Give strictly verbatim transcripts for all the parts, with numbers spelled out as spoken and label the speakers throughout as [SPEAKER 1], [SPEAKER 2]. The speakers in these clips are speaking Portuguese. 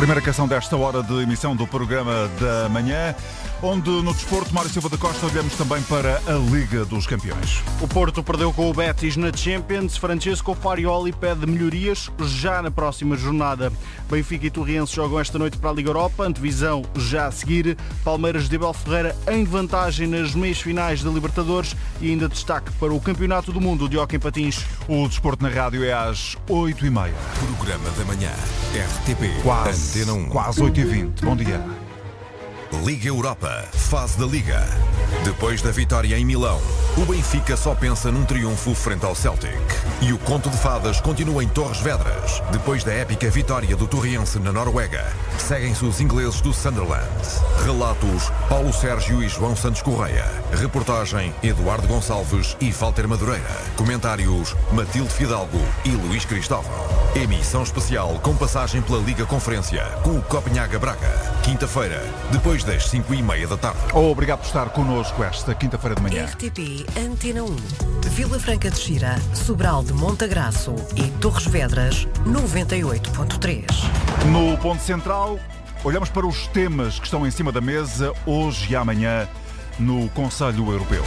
[SPEAKER 1] Primeira canção desta hora de emissão do programa da manhã, onde no desporto, Mário Silva da Costa, olhamos também para a Liga dos Campeões.
[SPEAKER 2] O Porto perdeu com o Betis na Champions. Francesco Farioli pede melhorias já na próxima jornada. Benfica e Torriense jogam esta noite para a Liga Europa, antevisão já a seguir. Palmeiras de Abel Ferreira em vantagem nas meias finais da Libertadores e ainda destaque para o Campeonato do Mundo de Hóquei em Patins.
[SPEAKER 1] O desporto na rádio é às oito e meia.
[SPEAKER 3] Programa da manhã, R T P,
[SPEAKER 1] Quase,
[SPEAKER 3] Antena um.
[SPEAKER 1] quase oito e vinte. Bom dia.
[SPEAKER 3] Liga Europa, fase da Liga. Depois da vitória em Milão, o Benfica só pensa num triunfo frente ao Celtic. E o conto de fadas continua em Torres Vedras. Depois da épica vitória do Torriense na Noruega, seguem-se os ingleses do Sunderland. Relatos, Paulo Sérgio e João Santos Correia. Reportagem, Eduardo Gonçalves e Walter Madureira. Comentários, Matilde Fidalgo e Luís Cristóvão. Emissão especial com passagem pela Liga Conferência com o Copenhaga Braga. Quinta-feira, depois das cinco e meia da tarde.
[SPEAKER 1] Obrigado por estar connosco esta quinta-feira de manhã.
[SPEAKER 4] R T P Antena um. Vila Franca de Xira, Sobral de Montagraço e Torres Vedras, noventa e oito ponto três.
[SPEAKER 1] No ponto central, olhamos para os temas que estão em cima da mesa hoje e amanhã no Conselho Europeu.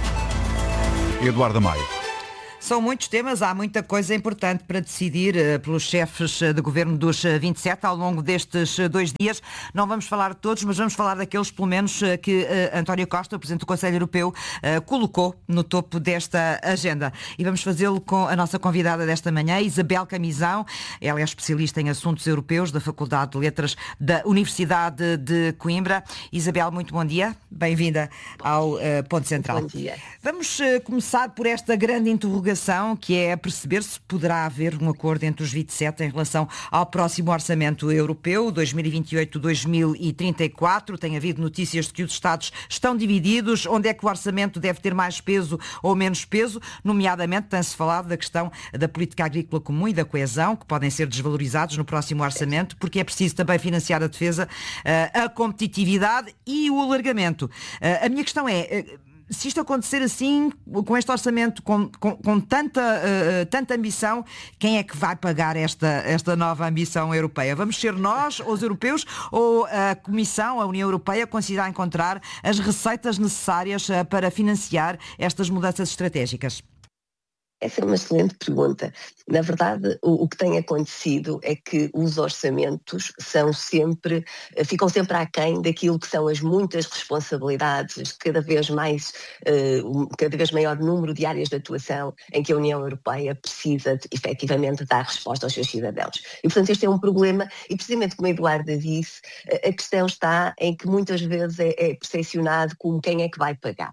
[SPEAKER 1] Eduardo Maia.
[SPEAKER 5] São muitos temas, há muita coisa importante para decidir uh, pelos chefes uh, de governo dos uh, vinte e sete ao longo destes uh, dois dias. Não vamos falar de todos, mas vamos falar daqueles, pelo menos, uh, que uh, António Costa, o Presidente do Conselho Europeu, uh, colocou no topo desta agenda. E vamos fazê-lo com a nossa convidada desta manhã, Isabel Camisão. Ela é especialista em assuntos europeus da Faculdade de Letras da Universidade de Coimbra. Isabel, muito bom dia. Bem-vinda ao uh, Ponto Central.
[SPEAKER 6] Bom dia.
[SPEAKER 5] Vamos uh, começar por esta grande interrogação, que é perceber se poderá haver um acordo entre os vinte e sete em relação ao próximo orçamento europeu, dois mil e vinte e oito a dois mil e trinta e quatro. Tem havido notícias de que os Estados estão divididos. Onde é que o orçamento deve ter mais peso ou menos peso? Nomeadamente, tem-se falado da questão da política agrícola comum e da coesão, que podem ser desvalorizados no próximo orçamento, porque é preciso também financiar a defesa, a competitividade e o alargamento. A minha questão é, se isto acontecer assim, com este orçamento, com, com, com tanta, uh, tanta ambição, quem é que vai pagar esta, esta nova ambição europeia? Vamos ser nós, os europeus, ou a Comissão, a União Europeia, considerar encontrar as receitas necessárias uh, para financiar estas mudanças estratégicas?
[SPEAKER 6] Essa é uma excelente pergunta. Na verdade, o, o que tem acontecido é que os orçamentos são sempre, ficam sempre aquém daquilo que são as muitas responsabilidades, cada vez mais, uh, cada vez maior número de áreas de atuação em que a União Europeia precisa de, efetivamente, dar resposta aos seus cidadãos. E, portanto, este é um problema, e precisamente como a Eduarda disse, a questão está em que muitas vezes é, é percepcionado como quem é que vai pagar.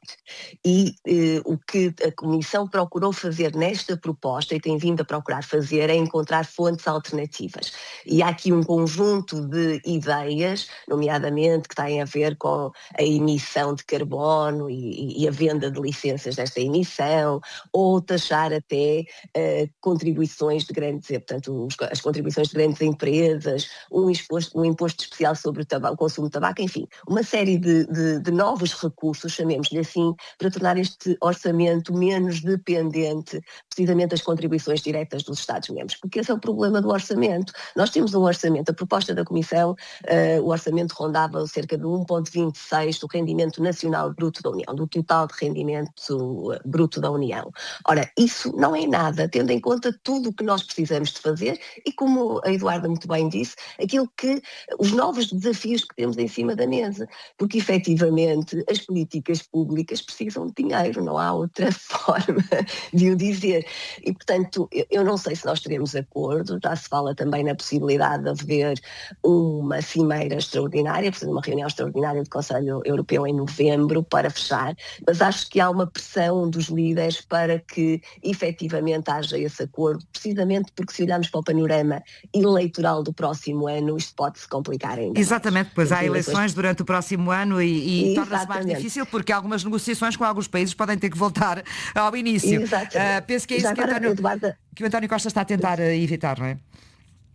[SPEAKER 6] E uh, o que a Comissão procurou fazer nesta proposta, e tem vindo a procurar fazer, é encontrar fontes alternativas. E há aqui um conjunto de ideias, nomeadamente que têm a ver com a emissão de carbono e, e a venda de licenças desta emissão, ou taxar até uh, contribuições de grandes, portanto, os, as contribuições de grandes empresas, um imposto, um imposto especial sobre o, tabaco, o consumo de tabaco, enfim, uma série de, de, de novos recursos, chamemos-lhe assim, para tornar este orçamento menos dependente precisamente das contribuições diretas dos Estados-membros, porque esse é o problema do orçamento. Nós temos um orçamento, a proposta da Comissão, uh, o orçamento rondava cerca de um vírgula vinte e seis do rendimento nacional bruto da União, do total de rendimento uh, bruto da União. Ora, isso não é nada, tendo em conta tudo o que nós precisamos de fazer e, como a Eduarda muito bem disse, aquilo que, os novos desafios que temos em cima da mesa, porque efetivamente as políticas públicas precisam de dinheiro, não há outra forma de o dizer. E, portanto, eu não sei se nós teremos acordo, já se fala também na possibilidade de haver uma cimeira extraordinária, portanto, uma reunião extraordinária do Conselho Europeu em novembro para fechar, mas acho que há uma pressão dos líderes para que efetivamente haja esse acordo, precisamente porque se olharmos para o panorama eleitoral do próximo ano, isto pode-se complicar ainda.
[SPEAKER 5] Exatamente, pois há eleições durante o próximo ano e, e torna-se mais difícil porque algumas negociações com alguns países podem ter que voltar ao início.
[SPEAKER 6] Exatamente.
[SPEAKER 5] Uh, penso que é isso que,
[SPEAKER 6] agora,
[SPEAKER 5] António,
[SPEAKER 6] Eduarda...
[SPEAKER 5] que o António Costa está a tentar evitar, não é?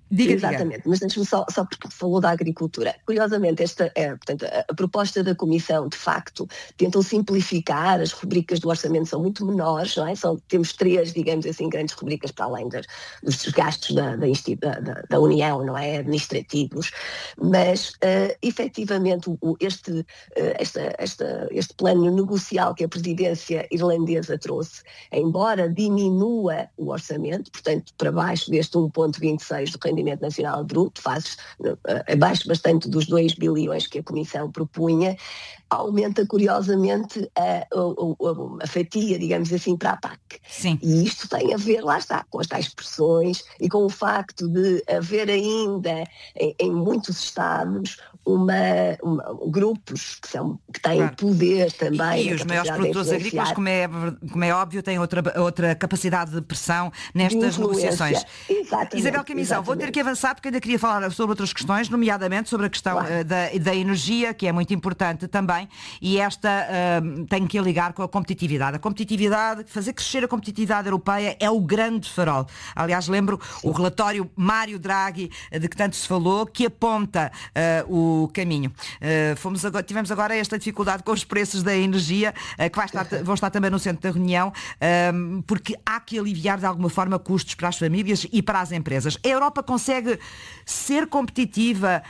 [SPEAKER 5] Diga,
[SPEAKER 6] Exatamente,
[SPEAKER 5] diga.
[SPEAKER 6] mas deixe-me só, só porque falou da agricultura. Curiosamente, esta é, portanto, a, a proposta da Comissão, de facto, tentam simplificar, as rubricas do orçamento são muito menores, não é? São, temos três, digamos assim, grandes rubricas para além das, dos gastos da, da, da, da União, não é? Administrativos, mas uh, efetivamente o, este, uh, esta, esta, este plano negocial que a presidência irlandesa trouxe, embora diminua o orçamento, portanto, para baixo deste um vírgula vinte e seis do rendimento nacional bruto, faz abaixo bastante dos dois bilhões que a Comissão propunha, aumenta curiosamente a, a, a fatia, digamos assim, para a P A C.
[SPEAKER 5] Sim.
[SPEAKER 6] E isto tem a ver, lá está, com as tais pressões e com o facto de haver ainda em, em muitos estados uma, uma, grupos que, são, que têm
[SPEAKER 5] claro.
[SPEAKER 6] poder também.
[SPEAKER 5] E os maiores produtores agrícolas, como é, como é óbvio, têm outra, outra capacidade de pressão nestas
[SPEAKER 6] de
[SPEAKER 5] negociações.
[SPEAKER 6] Exatamente,
[SPEAKER 5] Isabel Camisão, vou ter que avançar porque ainda queria falar sobre outras questões, nomeadamente sobre a questão claro. da, da energia, que é muito importante também, e esta uh, tem que ligar com a competitividade. A competitividade, fazer crescer a competitividade europeia é o grande farol. Aliás, lembro Sim. o relatório Mário Draghi, de que tanto se falou, que aponta uh, o caminho. Uh, fomos agora, tivemos agora esta dificuldade com os preços da energia, uh, que vai estar, vão estar também no centro da reunião, uh, porque há que aliviar de alguma forma custos para as famílias e para as empresas. A Europa consegue ser competitiva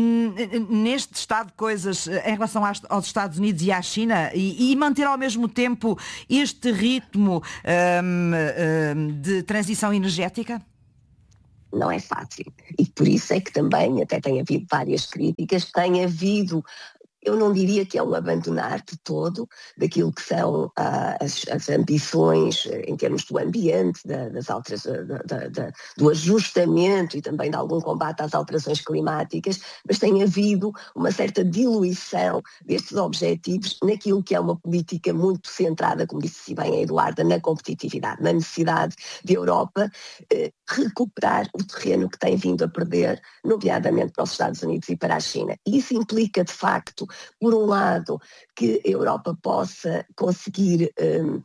[SPEAKER 5] neste estado de coisas em relação aos Estados Unidos e à China e, e manter ao mesmo tempo este ritmo um, um, de transição energética?
[SPEAKER 6] Não é fácil. E por isso é que também, até tem havido várias críticas, tem havido, eu não diria que é um abandonar de todo daquilo que são ah, as, as ambições em termos do ambiente, da, das alterações, da, da, da, do ajustamento e também de algum combate às alterações climáticas, mas tem havido uma certa diluição destes objetivos naquilo que é uma política muito centrada, como disse bem a Eduarda, na competitividade, na necessidade de Europa eh, recuperar o terreno que tem vindo a perder, nomeadamente para os Estados Unidos e para a China. E isso implica, de facto, por um lado, que a Europa possa conseguir um,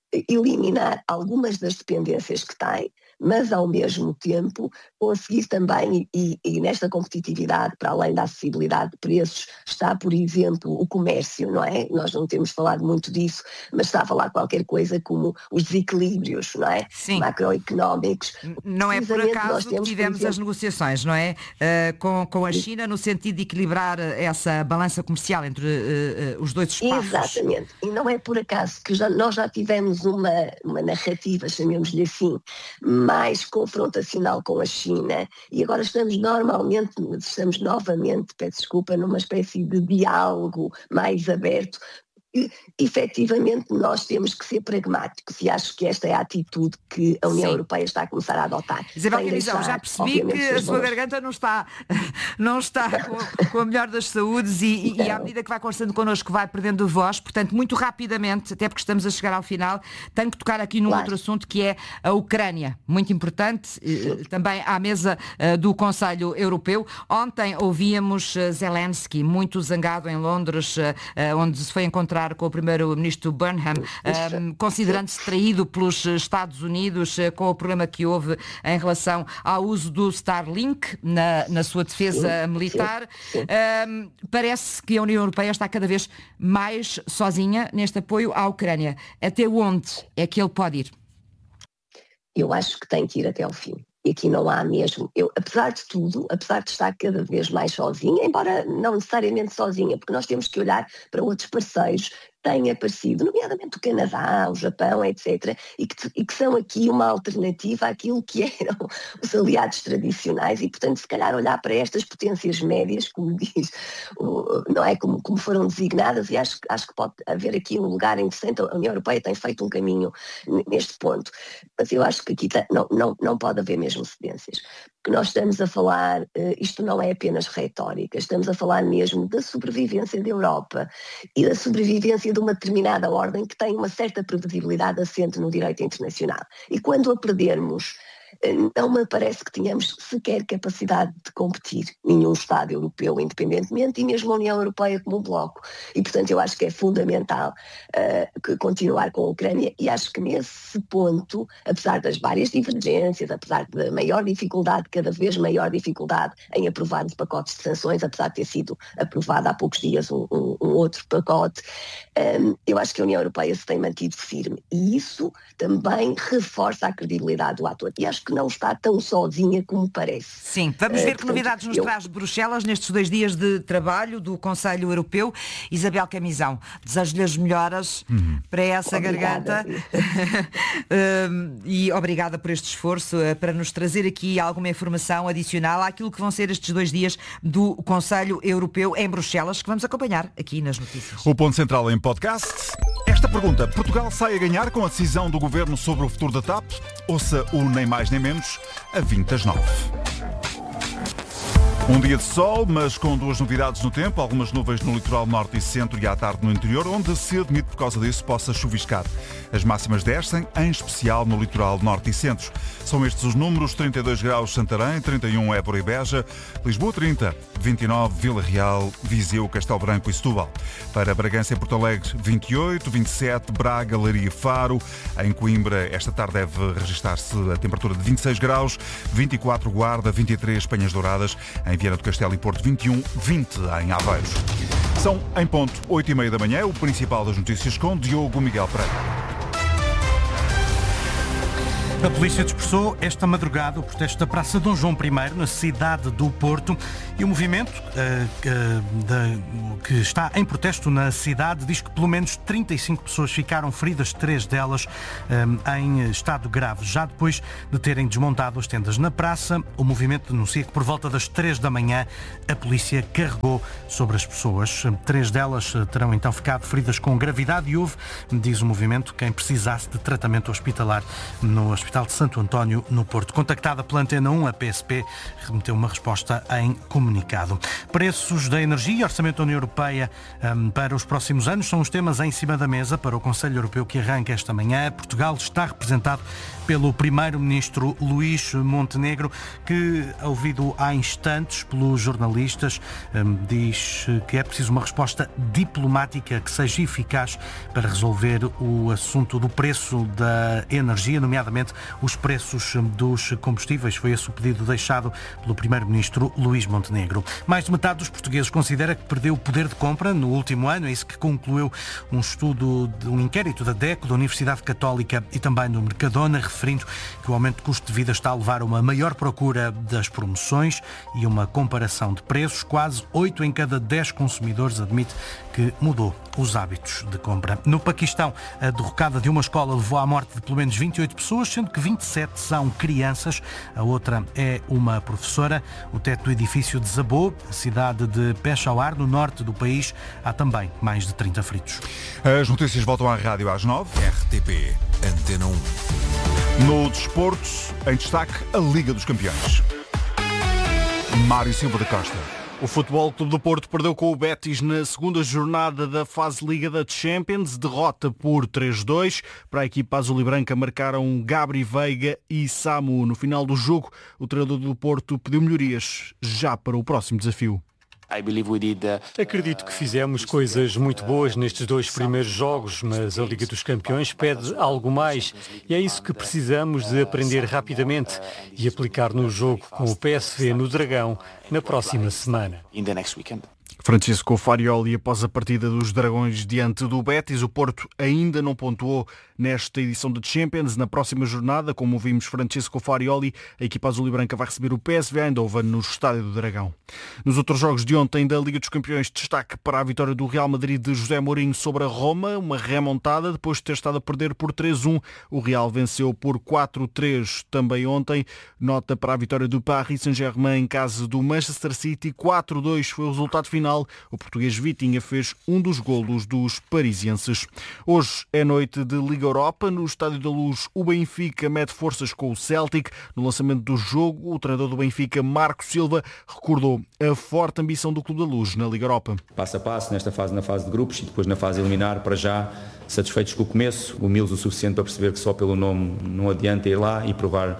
[SPEAKER 6] eliminar algumas das dependências que tem, mas ao mesmo tempo conseguir também, e, e nesta competitividade, para além da acessibilidade de preços, está, por exemplo, o comércio, não é? Nós não temos falado muito disso, mas está a falar qualquer coisa como os desequilíbrios, não é?
[SPEAKER 5] Sim.
[SPEAKER 6] Macroeconómicos.
[SPEAKER 5] Não é por acaso que tivemos exemplo, as negociações, não é? Uh, com, com a China, no sentido de equilibrar essa balança comercial entre uh, uh, os dois espaços.
[SPEAKER 6] Exatamente. E não é por acaso que já, nós já tivemos uma, uma narrativa, chamemos-lhe assim, mais confrontacional com a China, e agora estamos normalmente, estamos novamente, peço desculpa, numa espécie de diálogo mais aberto, que efetivamente nós temos que ser pragmáticos, e acho que esta é a atitude que a União Sim. Europeia está a começar a adotar.
[SPEAKER 5] Isabel Camisão, já percebi que a sua garganta não está, não está com, com a melhor das saúdes e, e à medida que vai conversando connosco vai perdendo voz, portanto muito rapidamente, até porque estamos a chegar ao final, tenho que tocar aqui num claro. outro assunto que é a Ucrânia, muito importante, Sim. também à mesa do Conselho Europeu. Ontem ouvíamos Zelensky muito zangado em Londres, onde se foi encontrar com o primeiro-ministro Burnham, um, considerando-se traído pelos Estados Unidos com o problema que houve em relação ao uso do Starlink na, na sua defesa sim, militar. Sim, sim. Um, parece que a União Europeia está cada vez mais sozinha neste apoio à Ucrânia. Até onde é que ele pode ir?
[SPEAKER 6] Eu acho que tem que ir até ao fim. E aqui não há mesmo, eu, apesar de tudo, apesar de estar cada vez mais sozinha, embora não necessariamente sozinha, porque nós temos que olhar para outros parceiros que têm aparecido, nomeadamente o Canadá, o Japão, etcétera, e que, e que são aqui uma alternativa àquilo que eram os aliados tradicionais e, portanto, se calhar olhar para estas potências médias, como diz, não é, como, como foram designadas, e acho, acho que pode haver aqui um lugar interessante. A União Europeia tem feito um caminho neste ponto, mas eu acho que aqui não, não, não pode haver mesmo cedências. Que nós estamos a falar, isto não é apenas retórica, estamos a falar mesmo da sobrevivência da Europa e da sobrevivência de uma determinada ordem que tem uma certa previsibilidade assente no direito internacional. E quando a perdermos, não me parece que tenhamos sequer capacidade de competir nenhum Estado europeu independentemente e mesmo a União Europeia como um bloco. E, portanto, eu acho que é fundamental uh, continuar com a Ucrânia e acho que nesse ponto, apesar das várias divergências, apesar da maior dificuldade, cada vez maior dificuldade em aprovar os pacotes de sanções, apesar de ter sido aprovado há poucos dias um, um, um outro pacote, um, eu acho que a União Europeia se tem mantido firme e isso também reforça a credibilidade do ator. E acho que não está tão sozinha como parece.
[SPEAKER 5] Sim, vamos ver uh, que portanto, novidades nos
[SPEAKER 6] eu...
[SPEAKER 5] traz Bruxelas nestes dois dias de trabalho do Conselho Europeu. Isabel Camisão, desejo-lhe as melhoras uhum. para essa
[SPEAKER 6] obrigada.
[SPEAKER 5] garganta uh, e obrigada por este esforço uh, para nos trazer aqui alguma informação adicional àquilo que vão ser estes dois dias do Conselho Europeu em Bruxelas, que vamos acompanhar aqui nas notícias.
[SPEAKER 1] O Ponto Central em podcast. Esta pergunta: Portugal sai a ganhar com a decisão do Governo sobre o futuro da TAP? Ouça o Nem Mais Nem Menos a vinte às nove. Um dia de sol, mas com duas novidades no tempo. Algumas nuvens no litoral norte e centro e à tarde no interior, onde se admite por causa disso possa chuviscar. As máximas descem, em especial no litoral norte e centro. São estes os números: trinta e dois graus Santarém, trinta e um Évora e Beja, Lisboa trinta, vinte e nove Vila Real, Viseu, Castelo Branco e Setúbal. Para Bragança e Porto Alegre, vinte e oito, vinte e sete, Braga, Leiria e Faro. Em Coimbra, esta tarde deve registrar-se a temperatura de vinte e seis graus, vinte e quatro Guarda, vinte e três Penhas Douradas, em Viana do Castelo e Porto vinte e um, vinte em Aveiros. São em ponto oito e meia da manhã, o principal das notícias com Diogo Miguel Pereira.
[SPEAKER 7] A polícia dispersou esta madrugada o protesto da Praça Dom João I, na cidade do Porto, e o movimento uh, uh, de, que está em protesto na cidade diz que pelo menos trinta e cinco pessoas ficaram feridas, três delas um, em estado grave. Já depois de terem desmontado as tendas na praça, o movimento denuncia que por volta das três da manhã a polícia carregou sobre as pessoas. Três delas terão então ficado feridas com gravidade e houve, diz o movimento, quem precisasse de tratamento hospitalar no Hospital de Santo António, no Porto. Contactada pela Antena um, a P S P remeteu uma resposta em comunicado. Preços da energia e orçamento da União Europeia um, para os próximos anos são os temas em cima da mesa para o Conselho Europeu que arranca esta manhã. Portugal está representado pelo primeiro-ministro Luís Montenegro, que, ouvido há instantes pelos jornalistas, diz que é preciso uma resposta diplomática que seja eficaz para resolver o assunto do preço da energia, nomeadamente os preços dos combustíveis. Foi esse o pedido deixado pelo primeiro-ministro Luís Montenegro. Mais de metade dos portugueses considera que perdeu o poder de compra no último ano. É isso que concluiu um estudo, de um inquérito da DECO, da Universidade Católica e também do Mercadona, referindo que o aumento de custo de vida está a levar a uma maior procura das promoções e uma comparação de preços. Quase oito em cada dez consumidores admite que mudou os hábitos de compra. No Paquistão, a derrocada de uma escola levou à morte de pelo menos vinte e oito pessoas, sendo que vinte e sete são crianças. A outra é uma professora. O teto do edifício desabou. A cidade de Peshawar, no norte do país, há também mais de trinta feridos.
[SPEAKER 1] As notícias voltam à rádio às nove.
[SPEAKER 3] R T P Antena um.
[SPEAKER 1] No desporto, em destaque, a Liga dos Campeões. Mário Silva da Costa.
[SPEAKER 2] O Futebol Clube do Porto perdeu com o Betis na segunda jornada da fase Liga da Champions, derrota por três a dois. Para a equipa azul e branca marcaram Gabri Veiga e Samu. No final do jogo, o treinador do Porto pediu melhorias já para o próximo desafio.
[SPEAKER 8] Acredito que fizemos coisas muito boas nestes dois primeiros jogos, mas a Liga dos Campeões pede algo mais e é isso que precisamos de aprender rapidamente e aplicar no jogo com o P S V no Dragão na próxima semana.
[SPEAKER 2] Francisco Farioli, após a partida dos Dragões diante do Betis, o Porto ainda não pontuou nesta edição de Champions. Na próxima jornada, como vimos Francisco Farioli, a equipa azul e branca vai receber o P S V Eindhoven no Estádio do Dragão. Nos outros jogos de ontem da Liga dos Campeões, destaque para a vitória do Real Madrid de José Mourinho sobre a Roma, uma remontada depois de ter estado a perder por três a um. O Real venceu por quatro a três também ontem. Nota para a vitória do Paris Saint-Germain em casa do Manchester City, quatro a dois foi o resultado final. O português Vitinha fez um dos golos dos parisienses. Hoje é noite de Liga Europa. No Estádio da Luz, o Benfica mede forças com o Celtic. No lançamento do jogo, o treinador do Benfica, Marco Silva, recordou a forte ambição do Clube da Luz na Liga Europa.
[SPEAKER 9] Passo a passo, nesta fase, na fase de grupos e depois na fase eliminar, para já satisfeitos com o começo, humildes o suficiente para perceber que só pelo nome não adianta ir lá e provar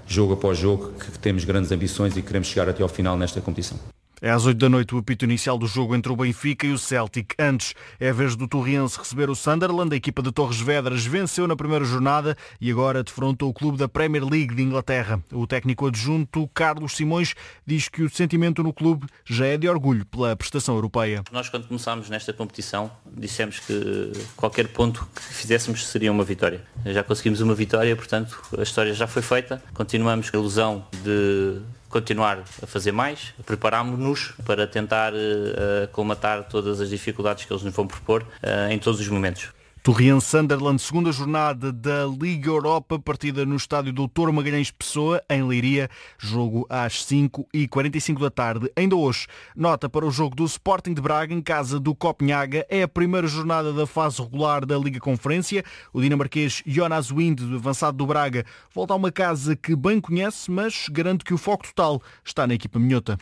[SPEAKER 9] jogo após jogo, que temos grandes ambições e queremos chegar até ao final nesta competição.
[SPEAKER 2] É às oito da noite o apito inicial do jogo entre o Benfica e o Celtic. Antes é a vez do Torriense receber o Sunderland. A equipa de Torres Vedras venceu na primeira jornada e agora defronta o clube da Premier League de Inglaterra. O técnico adjunto Carlos Simões diz que o sentimento no clube já é de orgulho pela prestação europeia.
[SPEAKER 10] Nós, quando começámos nesta competição, dissemos que qualquer ponto que fizéssemos seria uma vitória. Já conseguimos uma vitória, portanto a história já foi feita. Continuamos com a ilusão de continuar a fazer mais, preparámos-nos para tentar uh, colmatar todas as dificuldades que eles nos vão propor uh, em todos os momentos.
[SPEAKER 2] Torriense Sunderland, segunda jornada da Liga Europa, partida no estádio doutor Magalhães Pessoa, em Leiria, jogo às cinco e quarenta e cinco da tarde. Ainda hoje, nota para o jogo do Sporting de Braga, em casa do Copenhaga. É a primeira jornada da fase regular da Liga Conferência. O dinamarquês Jonas Wind, avançado do Braga, volta a uma casa que bem conhece, mas garante que o foco total está na equipa minhota.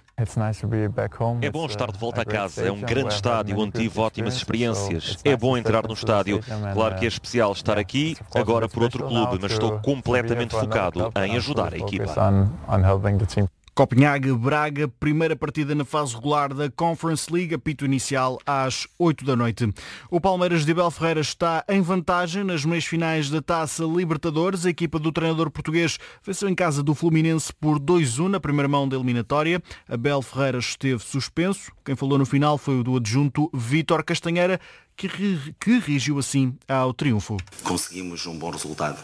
[SPEAKER 11] É bom estar de volta a casa, é um grande estádio onde tive ótimas experiências. É bom entrar no estádio. Claro que é especial estar aqui, agora por outro clube, mas estou completamente focado em ajudar a equipa.
[SPEAKER 2] Copenhague, Braga, primeira partida na fase regular da Conference League, apito inicial às oito da noite. O Palmeiras de Abel Ferreira está em vantagem nas meias finais da Taça Libertadores. A equipa do treinador português venceu em casa do Fluminense por dois a um na primeira mão da eliminatória. Abel Ferreira esteve suspenso. Quem falou no final foi o do adjunto Vítor Castanheira, que, que reagiu assim ao triunfo.
[SPEAKER 12] Conseguimos um bom resultado.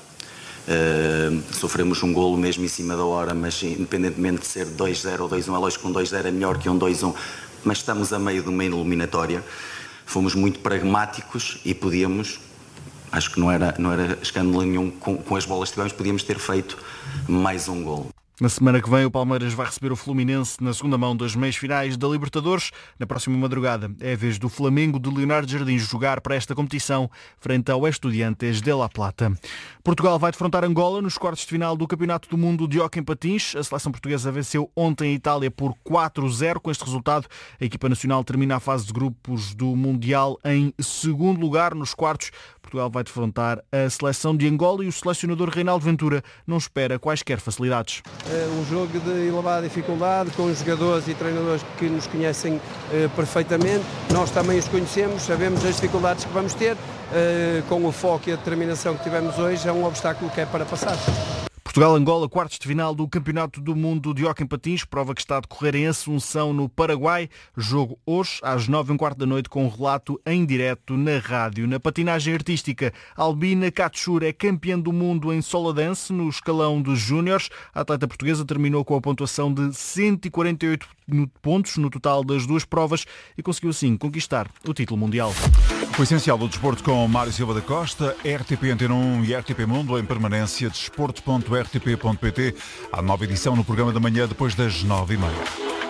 [SPEAKER 12] Uh, sofremos um golo mesmo em cima da hora, mas independentemente de ser dois a zero ou dois a um, é lógico que um dois a zero é melhor que um dois a um, mas estamos a meio de uma eliminatória. Fomos muito pragmáticos e podíamos, acho que não era, não era escândalo nenhum, com, com as bolas que tivemos, podíamos ter feito mais um golo.
[SPEAKER 2] Na semana que vem o Palmeiras vai receber o Fluminense na segunda mão das meias finais da Libertadores. Na próxima madrugada é a vez do Flamengo de Leonardo Jardim jogar para esta competição frente ao Estudiantes de La Plata. Portugal vai defrontar Angola nos quartos de final do Campeonato do Mundo de Hóquei em Patins. A seleção portuguesa venceu ontem a Itália por quatro a zero. Com este resultado, a equipa nacional termina a fase de grupos do Mundial em segundo lugar. Nos quartos, Portugal vai defrontar a seleção de Angola e o selecionador Reinaldo Ventura não espera quaisquer facilidades.
[SPEAKER 13] É um jogo de elevada dificuldade, com jogadores e treinadores que nos conhecem eh, perfeitamente. Nós também os conhecemos, sabemos as dificuldades que vamos ter. Eh, com o foco e a determinação que tivemos hoje, é um obstáculo que é para passar.
[SPEAKER 2] Portugal-Angola, quartos de final do Campeonato do Mundo de Hóquei em Patins, prova que está a decorrer em Assunção, no Paraguai. Jogo hoje, às nove e um quarto da noite, com um relato em direto na rádio. Na patinagem artística, Albina Katschur é campeã do mundo em solo dance no escalão dos júniores. A atleta portuguesa terminou com a pontuação de cento e quarenta e oito pontos no total das duas provas e conseguiu assim conquistar o título mundial.
[SPEAKER 1] O essencial do desporto com Mário Silva da Costa, R T P Antena um e R T P Mundo em permanência, desporto ponto r t p ponto p t. Há nova edição no programa da manhã depois das nove e meia.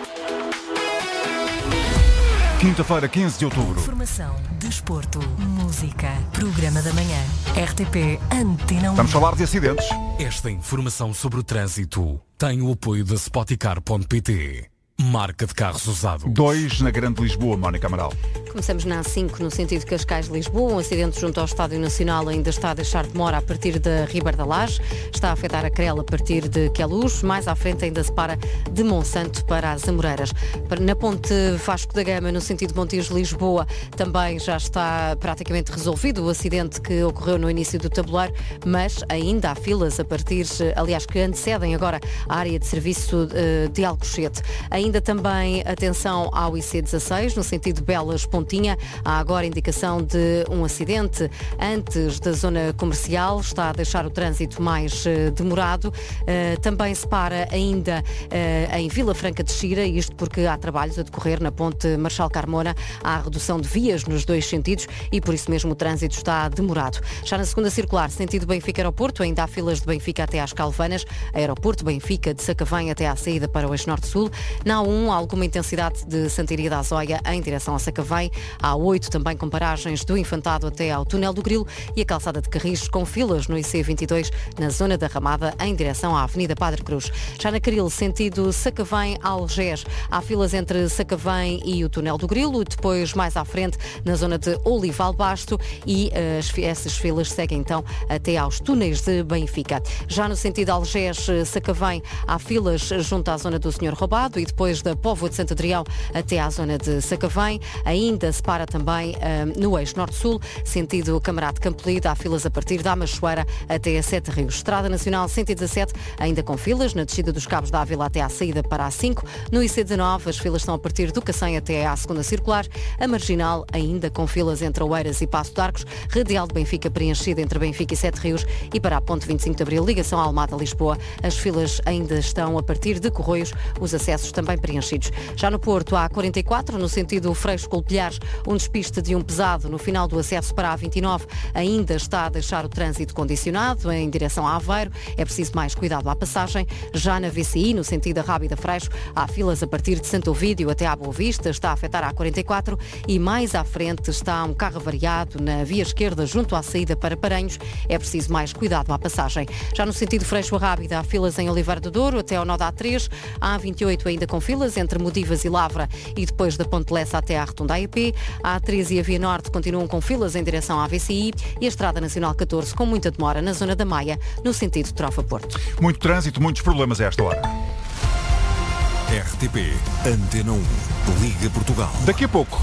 [SPEAKER 1] Quinta-feira, quinze de outubro.
[SPEAKER 4] Informação, desporto, música, programa da manhã. R T P Antena um.
[SPEAKER 1] Vamos falar de acidentes.
[SPEAKER 14] Esta informação sobre o trânsito tem o apoio da Spoticar ponto p t. Marca de carros usado.
[SPEAKER 1] Dois na Grande Lisboa, Mónica Amaral.
[SPEAKER 15] Começamos na A cinco, no sentido Cascais-Lisboa. Um acidente junto ao Estádio Nacional ainda está a deixar demora a partir da Ribeira da Laje. Está a afetar a Crel a partir de Queluz. Mais à frente ainda se para de Monsanto para as Amoreiras. Na ponte Vasco da Gama, no sentido Montijo-Lisboa, também já está praticamente resolvido o acidente que ocorreu no início do tabuleiro, mas ainda há filas a partir, aliás, que antecedem agora a área de serviço de Alcochete. Ainda também atenção ao I C dezasseis, no sentido Belas-Pontinha. Há agora indicação de um acidente antes da zona comercial. Está a deixar o trânsito mais uh, demorado. Uh, também se para ainda uh, em Vila Franca de Xira, isto porque há trabalhos a decorrer na ponte Marchal Carmona. Há redução de vias nos dois sentidos e por isso mesmo o trânsito está demorado. Já na segunda circular, sentido Benfica-Aeroporto, ainda há filas de Benfica até às Calvanas. Aeroporto Benfica de Sacavém até à saída para o Eixo Norte-Sul. Na Na A um, alguma intensidade de Santiria da Azóia em direção a Sacavém. A A oito também com paragens do Infantado até ao Túnel do Grilo e a calçada de Carris com filas no I C vinte e dois na zona da Ramada em direção à Avenida Padre Cruz. Já na Caril, sentido Sacavém-Algés, há filas entre Sacavém e o Túnel do Grilo, depois mais à frente na zona de Olival Basto e as, essas filas seguem então até aos túneis de Benfica. Já no sentido Algés-Sacavém, há filas junto à zona do Senhor Roubado e depois da Póvoa de Santo Adrião até à zona de Sacavém. Ainda se para também um, no eixo norte-sul, sentido Camarade Campolide, há filas a partir da Amachoeira até a Sete Rios. Estrada Nacional cento e dezassete, ainda com filas na descida dos Cabos da Ávila até à saída para a cinco. No I C dezanove, as filas estão a partir do Cacém até à segunda circular. A Marginal, ainda com filas entre Oeiras e Passo de Arcos. Radial de Benfica preenchida entre Benfica e Sete Rios. E para a ponte vinte e cinco de Abril, ligação à Almada-Lisboa, as filas ainda estão a partir de Corroios, os acessos também preenchidos. Já no Porto, há quarenta e quatro, no sentido Freixo-Colpilhares, um despiste de um pesado no final do acesso para a vinte e nove ainda está a deixar o trânsito condicionado em direção a Aveiro. É preciso mais cuidado à passagem. Já na V C I, no sentido da Rábida Freixo, há filas a partir de Santo Ovídio até à Boa Vista, está a afetar a A quarenta e quatro e mais à frente está um carro avariado na via esquerda junto à saída para Paranhos. É preciso mais cuidado à passagem. Já no sentido Freixo a Rábida, há filas em Oliveira do Douro até ao nó da A três, a A vinte e oito ainda com filas entre Modivas e Lavra e depois da Ponte Lessa até à Rotunda A E P. A A três e a Via Norte continuam com filas em direção à V C I e a Estrada Nacional catorze com muita demora na zona da Maia, no sentido Trofa-Porto.
[SPEAKER 1] Muito trânsito, muitos problemas a esta hora.
[SPEAKER 3] R T P Antena um, Liga Portugal.
[SPEAKER 1] Daqui a pouco.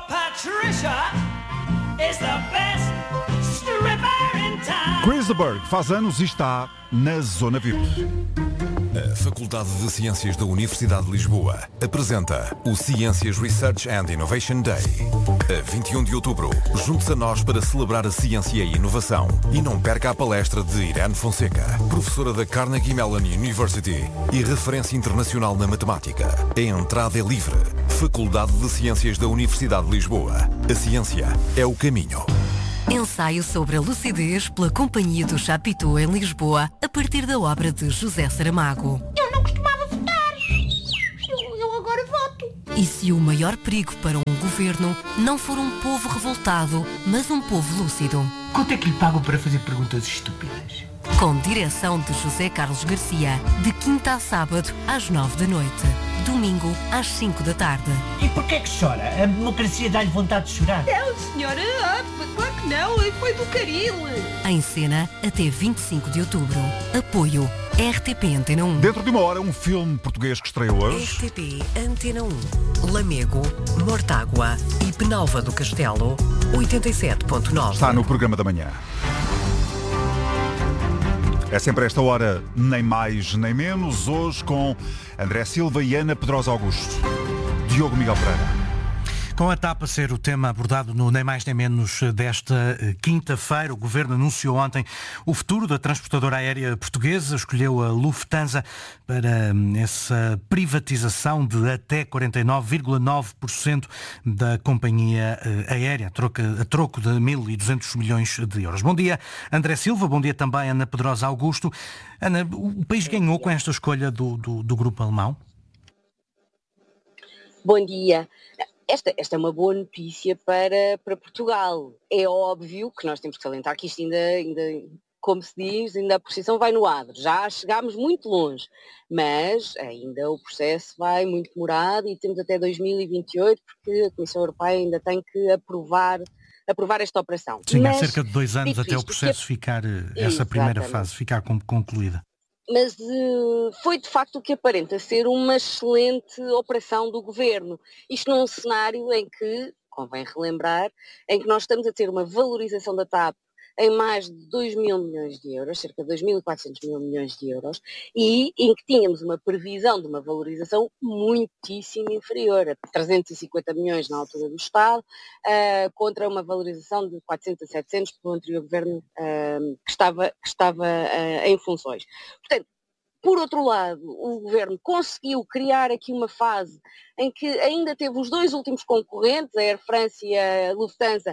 [SPEAKER 1] Chris de Burgh faz anos e está na Zona V I P.
[SPEAKER 3] A Faculdade de Ciências da Universidade de Lisboa apresenta o Ciências Research and Innovation Day. A vinte e um de outubro, junte-se a nós para celebrar a ciência e a inovação. E não perca a palestra de Irene Fonseca, professora da Carnegie Mellon University e referência internacional na matemática. A entrada é livre. Faculdade de Ciências da Universidade de Lisboa. A ciência é o caminho.
[SPEAKER 4] Ensaio sobre a lucidez pela Companhia do Chapitão em Lisboa, a partir da obra de José Saramago.
[SPEAKER 16] Eu não costumava votar. Eu, eu agora voto.
[SPEAKER 4] E se o maior perigo para um governo não for um povo revoltado, mas um povo lúcido?
[SPEAKER 17] Quanto é que lhe pagam para fazer perguntas estúpidas?
[SPEAKER 4] Com direção de José Carlos Garcia, de quinta a sábado, às nove da noite. Domingo, às cinco da tarde.
[SPEAKER 17] E porquê que chora? A democracia dá-lhe vontade de chorar?
[SPEAKER 16] Não, senhora, ah, claro que não, foi do caril.
[SPEAKER 4] Em cena, até vinte e cinco de outubro. Apoio R T P Antena um.
[SPEAKER 1] Dentro de uma hora, um filme português que estreia hoje.
[SPEAKER 4] R T P Antena um. Lamego, Mortágua e Penalva do Castelo, oitenta e sete ponto nove.
[SPEAKER 1] Está no programa da manhã. É sempre a esta hora, nem mais nem menos, hoje com André Silva e Ana Pedrosa Augusto. Diogo Miguel Pereira.
[SPEAKER 7] Com a TAP a ser o tema abordado no Nem Mais Nem Menos desta quinta-feira, o Governo anunciou ontem o futuro da transportadora aérea portuguesa, escolheu a Lufthansa para essa privatização de até quarenta e nove vírgula nove por cento da companhia aérea, a troco, a troco de mil e duzentos milhões de euros. Bom dia, André Silva, bom dia também, Ana Pedrosa Augusto. Ana, o país ganhou com esta escolha do, do, do grupo alemão?
[SPEAKER 18] Bom dia. Esta, esta é uma boa notícia para, para Portugal. É óbvio que nós temos que salientar que isto ainda, ainda, como se diz, ainda a posição vai no adro. Já chegámos muito longe, mas ainda o processo vai muito demorado e temos até dois mil e vinte e oito, porque a Comissão Europeia ainda tem que aprovar, aprovar esta operação.
[SPEAKER 7] Sim,
[SPEAKER 18] mas,
[SPEAKER 7] há cerca de dois anos até o processo
[SPEAKER 18] que...
[SPEAKER 7] ficar, essa primeira fase, ficar concluída.
[SPEAKER 18] Mas uh, foi de facto o que aparenta ser uma excelente operação do Governo. Isto num cenário em que, convém relembrar, em que nós estamos a ter uma valorização da TAP em mais de dois mil milhões de euros, cerca de dois mil e quatrocentos mil milhões de euros, e em que tínhamos uma previsão de uma valorização muitíssimo inferior, a trezentos e cinquenta milhões na altura do Estado, uh, contra uma valorização de quatrocentos a setecentos pelo anterior Governo uh, que estava, que estava uh, em funções. Portanto, por outro lado, o Governo conseguiu criar aqui uma fase em que ainda teve os dois últimos concorrentes, a Air France e a Lufthansa,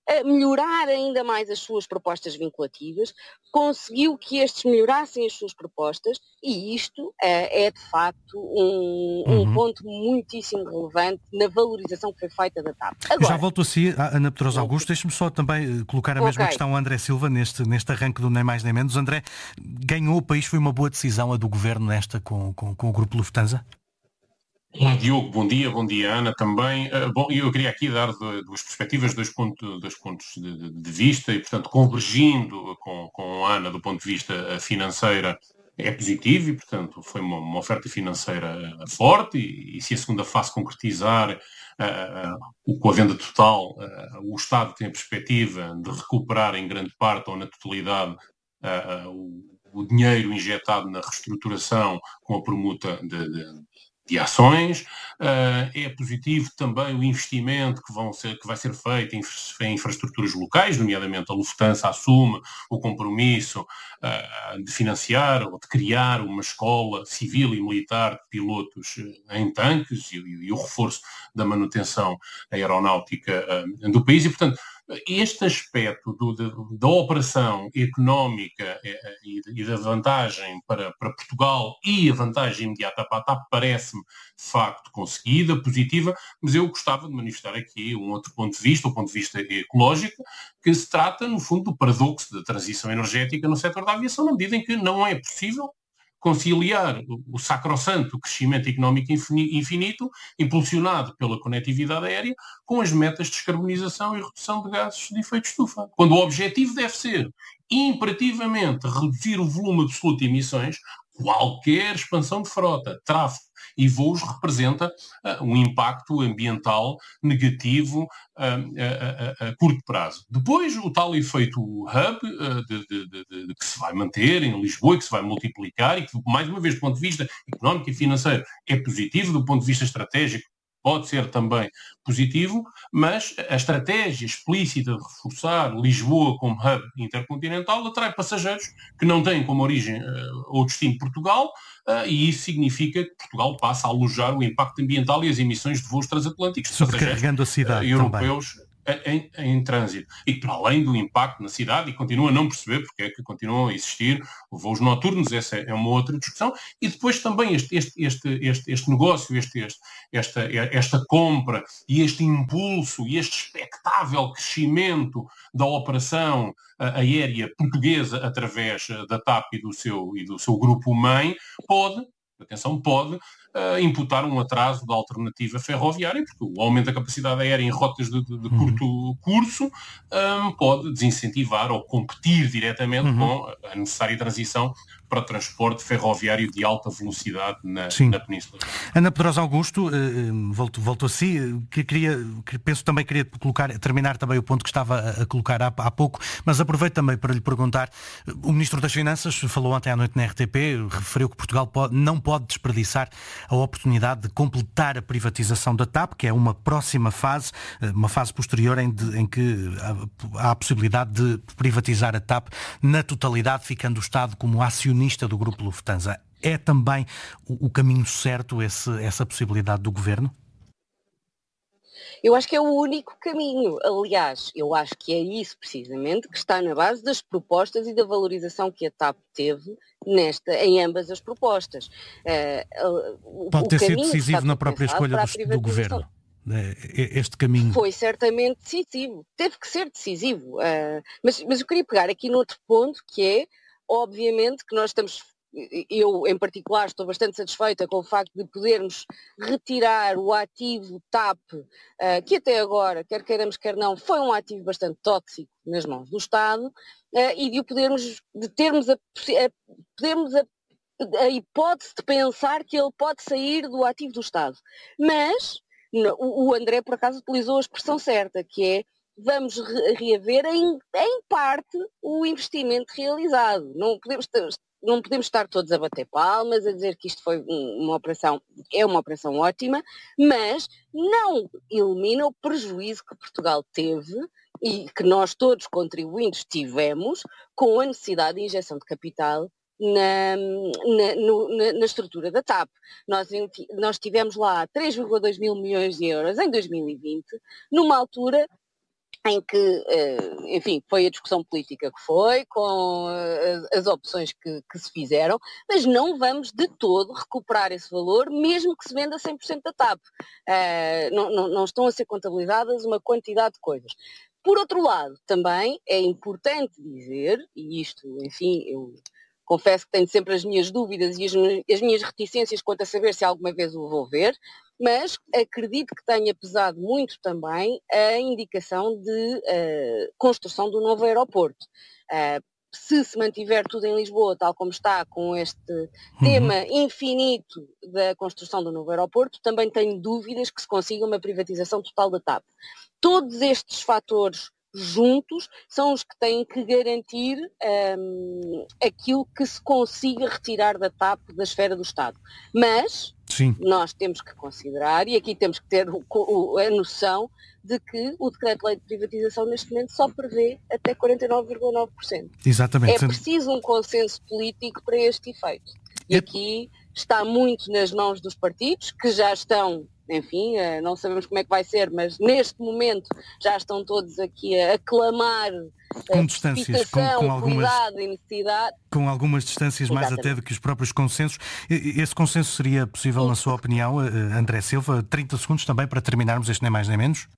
[SPEAKER 18] a melhorar ainda mais as suas propostas vinculativas, conseguiu que estes melhorassem as suas propostas e isto é, é de facto um, um
[SPEAKER 7] uhum.
[SPEAKER 18] ponto muitíssimo relevante na valorização que foi feita da T A P.
[SPEAKER 7] Agora, eu já volto a si, Ana Pedrosa Augusto, deixe-me só também colocar a mesma
[SPEAKER 18] okay.
[SPEAKER 7] questão ao André Silva neste, neste arranque do Nem Mais Nem Menos. André, ganhou o país, foi uma boa decisão a do Governo nesta com, com, com o Grupo Lufthansa?
[SPEAKER 19] Olá Diogo, bom dia, bom dia Ana também. Uh, bom, eu queria aqui dar duas perspectivas, dois, ponto, dois pontos de, de vista e, portanto, convergindo com, com a Ana do ponto de vista financeiro, é positivo e, portanto, foi uma, uma oferta financeira forte e, e se a segunda fase concretizar uh, uh, com a venda total, uh, o Estado tem a perspectiva de recuperar em grande parte ou na totalidade uh, uh, o, o dinheiro injetado na reestruturação com a permuta de, de de ações, uh, é positivo também o investimento que, vão ser, que vai ser feito em, em infraestruturas locais, nomeadamente a Lufthansa assume o compromisso uh, de financiar ou de criar uma escola civil e militar de pilotos em tanques e, e o reforço da manutenção aeronáutica uh, do país e, portanto, este aspecto do, de, da operação económica e, e da vantagem para, para Portugal e a vantagem imediata para a T A P parece-me de facto conseguida, positiva, mas eu gostava de manifestar aqui um outro ponto de vista, o ponto de vista ecológico, que se trata, no fundo, do paradoxo da transição energética no setor da aviação, na medida em que não é possível conciliar o sacrossanto crescimento económico infinito, impulsionado pela conectividade aérea, com as metas de descarbonização e redução de gases de efeito de estufa. Quando o objetivo deve ser, imperativamente, reduzir o volume absoluto de emissões, qualquer expansão de frota, tráfego e voos representa uh, um impacto ambiental negativo uh, a, a, a curto prazo. Depois, o tal efeito hub uh, de, de, de, de que se vai manter em Lisboa e que se vai multiplicar e que, mais uma vez, do ponto de vista económico e financeiro, é positivo, do ponto de vista estratégico, pode ser também positivo, mas a estratégia explícita de reforçar Lisboa como hub intercontinental atrai passageiros que não têm como origem uh, ou destino Portugal, uh, e isso significa que Portugal passa a alojar o impacto ambiental e as emissões de voos transatlânticos.
[SPEAKER 7] Sobrecarregando a cidade
[SPEAKER 19] uh, europeus
[SPEAKER 7] também.
[SPEAKER 19] Em, em trânsito. E para além do impacto na cidade, e continua a não perceber porque é que continuam a existir voos noturnos, essa é uma outra discussão, e depois também este, este, este, este, este negócio, este, este, esta, esta compra e este impulso e este expectável crescimento da operação aérea portuguesa através da T A P e do seu, e do seu grupo-mãe pode, atenção, pode Uh, imputar um atraso da alternativa ferroviária, porque o aumento da capacidade aérea em rotas de, de, de uhum. curto curso um, pode desincentivar ou competir diretamente uhum. com a necessária transição para o transporte ferroviário de alta velocidade na, na Península.
[SPEAKER 7] Ana Pedrosa Augusto, volto, volto a si, que queria, que penso também queria colocar, terminar também o ponto que estava a, a colocar há, há pouco, mas aproveito também para lhe perguntar, o Ministro das Finanças falou ontem à noite na R T P, referiu que Portugal pode, não pode desperdiçar a oportunidade de completar a privatização da T A P, que é uma próxima fase, uma fase posterior em, de, em que há a possibilidade de privatizar a T A P na totalidade, ficando o Estado como acionista do Grupo Lufthansa. É também o, o caminho certo, esse, essa possibilidade do Governo?
[SPEAKER 18] Eu acho que é o único caminho. Aliás, eu acho que é isso precisamente que está na base das propostas e da valorização que a T A P teve nesta, em ambas as propostas. Uh,
[SPEAKER 7] Pode ter sido decisivo na própria escolha do, do Governo. Este caminho.
[SPEAKER 18] Foi certamente decisivo. Teve que ser decisivo. Uh, mas, mas eu queria pegar aqui noutro ponto que é, obviamente, que nós estamos, eu em particular estou bastante satisfeita com o facto de podermos retirar o ativo T A P, uh, que até agora, quer queiramos quer não, foi um ativo bastante tóxico nas mãos do Estado, uh, e de o podermos, de termos a, a, podermos a, a hipótese de pensar que ele pode sair do ativo do Estado. Mas o, o André por acaso utilizou a expressão certa, que é vamos reaver em, em parte o investimento realizado. Não podemos, não podemos estar todos a bater palmas, a dizer que isto foi uma operação, é uma operação ótima, mas não elimina o prejuízo que Portugal teve e que nós todos contribuintes tivemos com a necessidade de injeção de capital Na, na, no, na, na estrutura da T A P. Nós, nós tivemos lá três vírgula dois mil milhões de euros em dois mil e vinte, numa altura em que, enfim, foi a discussão política que foi, com as opções que, que se fizeram, mas não vamos de todo recuperar esse valor, mesmo que se venda cem por cento da T A P. Uh, não, não, não estão a ser contabilizadas uma quantidade de coisas. Por outro lado, também é importante dizer, e isto, enfim, eu confesso que tenho sempre as minhas dúvidas e as, as minhas reticências quanto a saber se alguma vez o vou ver, mas acredito que tenha pesado muito também a indicação de uh, construção do novo aeroporto. Uh, se se mantiver tudo em Lisboa, tal como está, com este uhum. tema infinito da construção do novo aeroporto, também tenho dúvidas que se consiga uma privatização total da T A P. Todos estes fatores juntos são os que têm que garantir um, aquilo que se consiga retirar da T A P da esfera do Estado. Mas Sim. nós temos que considerar, e aqui temos que ter o, o, a noção de que o Decreto-Lei de Privatização neste momento só prevê até quarenta e nove vírgula nove por cento.
[SPEAKER 7] Exatamente.
[SPEAKER 18] É preciso um consenso político para este efeito. E é... aqui está muito nas mãos dos partidos, que já estão, enfim, não sabemos como é que vai ser, mas neste momento já estão todos aqui a aclamar
[SPEAKER 7] com
[SPEAKER 18] a
[SPEAKER 7] distâncias, com, com algumas,
[SPEAKER 18] e necessidade.
[SPEAKER 7] Com algumas distâncias mais Exatamente. Até do que os próprios consensos. Esse consenso seria possível, Sim. na sua opinião, André Silva? trinta segundos também para terminarmos este Nem Mais Nem Menos?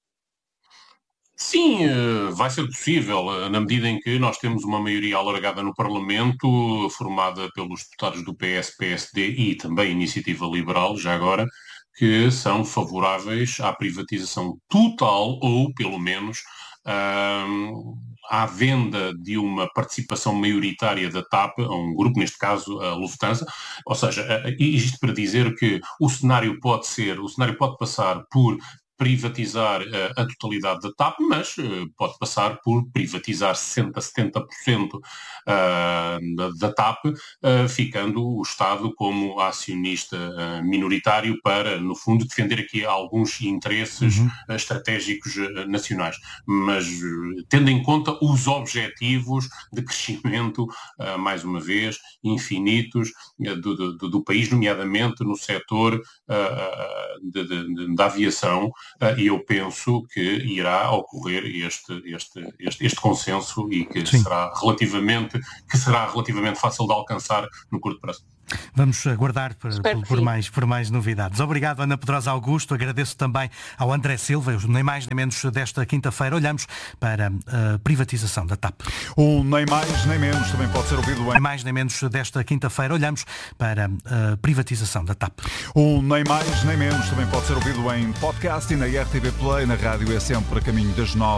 [SPEAKER 19] Sim, vai ser possível, na medida em que nós temos uma maioria alargada no Parlamento, formada pelos deputados do P S, P S D e também Iniciativa Liberal, já agora, que são favoráveis à privatização total ou, pelo menos, hum, à venda de uma participação maioritária da T A P, a um grupo, neste caso a Lufthansa. Ou seja, isto para dizer que o cenário pode ser, o cenário pode passar por privatizar uh, a totalidade da T A P, mas uh, pode passar por privatizar sessenta, setenta por cento uh, da, da T A P, uh, ficando o Estado como acionista uh, minoritário para, no fundo, defender aqui alguns interesses uhum. uh, estratégicos uh, nacionais. Mas uh, tendo em conta os objetivos de crescimento, uh, mais uma vez, infinitos uh, do, do, do país, nomeadamente no setor uh, de, de, de, da aviação, e eu penso que irá ocorrer este, este, este, este consenso e que será, relativamente, que será relativamente fácil de alcançar no curto prazo.
[SPEAKER 7] Vamos aguardar por, por, por, mais, por mais novidades. Obrigado, Ana Pedrosa Augusto. Agradeço também ao André Silva. Nem mais nem menos desta quinta-feira olhamos para a privatização da T A P.
[SPEAKER 1] O Nem Mais Nem Menos também pode ser ouvido em...
[SPEAKER 7] Nem mais nem menos desta quinta-feira olhamos para a privatização da T A P.
[SPEAKER 1] O Nem Mais Nem Menos também pode ser ouvido em podcast e na R T V Play, na rádio é sempre a caminho das nove.